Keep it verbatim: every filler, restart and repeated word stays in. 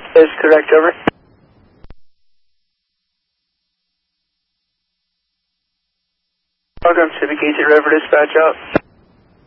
Is correct, over. Welcome to the Casey River Dispatch out.